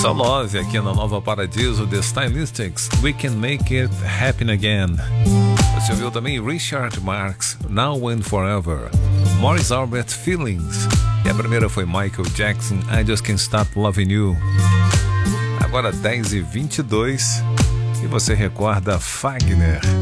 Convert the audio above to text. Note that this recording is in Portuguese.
So Love aqui na Nova Paradiso, The Stylistics, We Can Make It Happen Again. Você ouviu também Richard Marx, Now and Forever, Morris Albert, Feelings, e a primeira foi Michael Jackson, I Just Can't Stop Loving You. Agora 10h22 e você recorda Fagner.